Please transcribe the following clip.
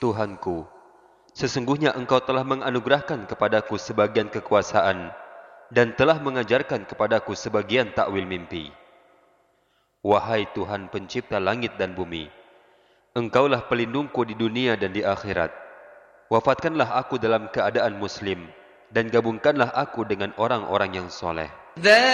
Tuhanku, sesungguhnya Engkau telah menganugerahkan kepadaku sebagian kekuasaan dan telah mengajarkan kepadaku sebagian takwil mimpi. Wahai Tuhan pencipta langit dan bumi, Engkaulah pelindungku di dunia dan di akhirat. Wafatkanlah aku dalam keadaan muslim dan gabungkanlah aku dengan orang-orang yang soleh.